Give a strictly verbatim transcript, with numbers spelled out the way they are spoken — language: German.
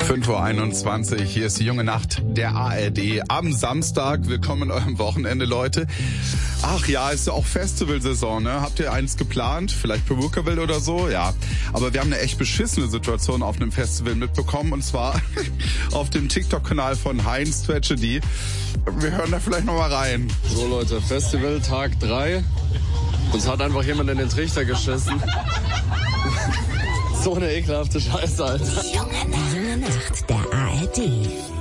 fünf Uhr einundzwanzig, hier ist die junge Nacht der A R D am Samstag. Willkommen in eurem Wochenende, Leute. Ach ja, ist ja auch Festivalsaison, ne? Habt ihr eins geplant? Vielleicht Perukaville oder so? Ja. Aber wir haben eine echt beschissene Situation auf einem Festival mitbekommen, und zwar auf dem TikTok-Kanal von Heinz Tragedy. Wir hören da vielleicht nochmal rein. So Leute, Festival Tag drei. Uns hat einfach jemand in den Trichter geschissen. So eine ekelhafte Scheiße, Alter. Die junge Nacht der A R D.